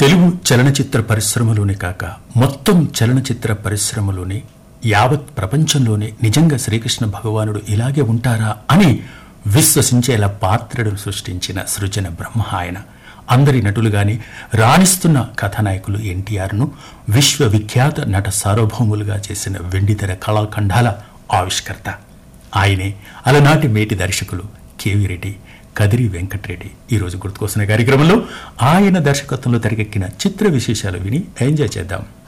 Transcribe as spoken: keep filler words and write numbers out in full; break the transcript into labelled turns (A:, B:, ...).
A: తెలుగు చలనచిత్ర పరిశ్రమలోనే కాక మొత్తం చలనచిత్ర పరిశ్రమలోనే యావత్ ప్రపంచంలోనే నిజంగా శ్రీకృష్ణ భగవానుడు ఇలాగే ఉంటారా అని విశ్వసించేలా పాత్రను సృష్టించిన సృజన బ్రహ్మ ఆయన. అందరి నటులుగానే రాణిస్తున్న కథానాయకులు ఎన్టీఆర్ను విశ్వవిఖ్యాత నట సార్వభౌములుగా చేసిన వెండితెర కళాఖండాల ఆవిష్కర్త ఆయనే. అలనాటి మేటి దర్శకులు కేవీ రెడ్డి, కదిరి వెంకటరెడ్డి. ఈరోజు గుర్తుకొస్తున్న కార్యక్రమంలో ఆయన దర్శకత్వంలో తెరకెక్కిన చిత్ర విశేషాలు విని ఎంజాయ్ చేద్దాం.